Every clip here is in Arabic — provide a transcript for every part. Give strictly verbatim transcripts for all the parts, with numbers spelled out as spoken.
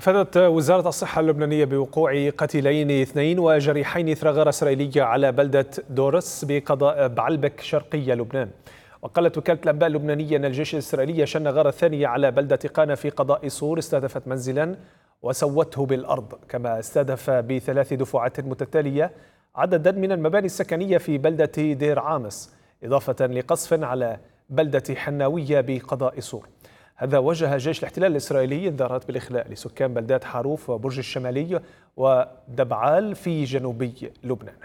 أفادت وزارة الصحة اللبنانية بوقوع قتيلين اثنين وجريحين إثر غارة إسرائيلية على بلدة دورس بقضاء بعلبك شرقي لبنان. وقالت وكالة الأنباء اللبنانية أن الجيش الإسرائيلي شن غارة ثانية على بلدة قانا في قضاء صور استهدفت منزلا وسوته بالأرض، كما استهدف بثلاث دفعات متتالية عددا من المباني السكنية في بلدة دير عامس، إضافة لقصف على بلدة حناوية بقضاء صور. هذا وجه جيش الاحتلال الإسرائيلي انذارات بالإخلاء لسكان بلدات حاروف وبرج الشمالي ودبعال في جنوبي لبنان.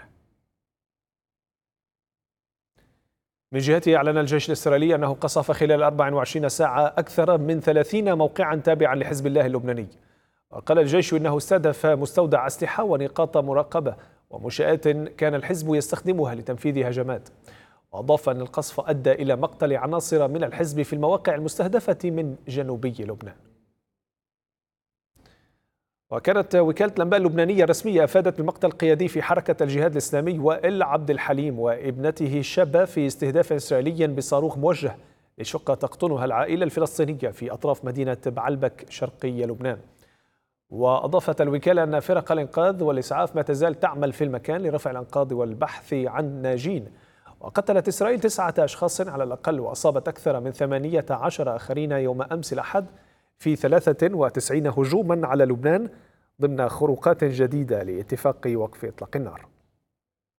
من جهته أعلن الجيش الإسرائيلي أنه قصف خلال أربع وعشرين ساعة أكثر من ثلاثين موقعا تابعا لحزب الله اللبناني. وقال الجيش إنه استهدف مستودع أسلحة ونقاط مراقبة ومنشآت كان الحزب يستخدمها لتنفيذ هجمات. وأضاف أن القصف أدى إلى مقتل عناصر من الحزب في المواقع المستهدفة من جنوبي لبنان. وكانت وكالة الأنباء اللبنانية الرسمية أفادت بمقتل قيادي في حركة الجهاد الإسلامي وائل عبد الحليم وابنته الشابة في استهداف إسرائيلي بصاروخ موجه لشقة تقطنها العائلة الفلسطينية في أطراف مدينة بعلبك شرقي لبنان. وأضافت الوكالة أن فرق الإنقاذ والإسعاف ما تزال تعمل في المكان لرفع الأنقاض والبحث عن ناجين. وقتلت إسرائيل تسعة أشخاص على الأقل وأصابت أكثر من ثمانية عشر آخرين يوم أمس الأحد في ثلاثة وتسعين هجوما على لبنان ضمن خروقات جديدة لاتفاق وقف إطلاق النار.